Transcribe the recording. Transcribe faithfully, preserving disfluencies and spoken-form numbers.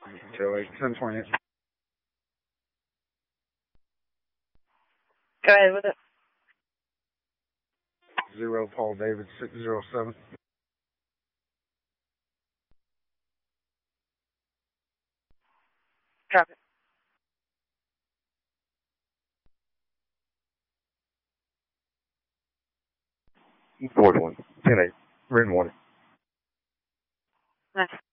Joey, ten twenty. Go ahead with it. Zero Paul David six zero seven. Drop it. Forty one. Ten eight. Written warning. Nice.